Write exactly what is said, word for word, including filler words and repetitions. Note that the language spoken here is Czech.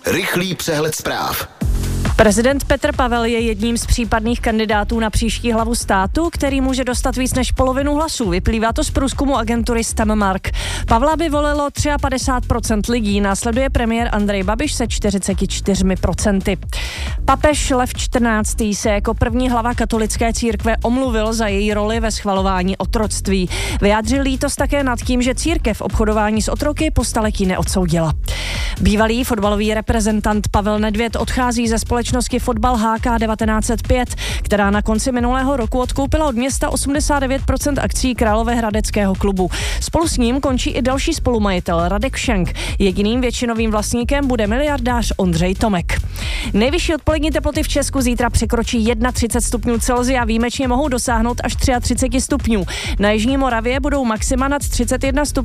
Rychlý přehled zpráv. Prezident Petr Pavel je jedním z případných kandidátů na příští hlavu státu, který může dostat víc než polovinu hlasů. Vyplývá to z průzkumu agentury Stemmark. Pavla by volilo padesát tři procent lidí, následuje premiér Andrej Babiš se čtyřicet čtyři procent. Papež Lev čtrnáctý se jako první hlava katolické církve omluvil za její roli ve schvalování otroctví. Vyjádřil lítost také nad tím, že církev obchodování s otroky po staletí neodsoudila. Bývalý fotbalový reprezentant Pavel Nedvěd odchází ze společnosti Fotbal H K devatenáct set pět, která na konci minulého roku odkoupila od města osmdesát devět procent akcí Královéhradeckého klubu. Spolu s ním končí i další spolumajitel Radek Šenk. Jediným většinovým vlastníkem bude miliardář Ondřej Tomek. Nejvyšší odpolední teploty v Česku zítra překročí třicet jedna stupňů Celsia, výjimečně mohou dosáhnout až třicet tři stupňů. Na jižní Moravě budou maxima nad třicet jedna stupňů.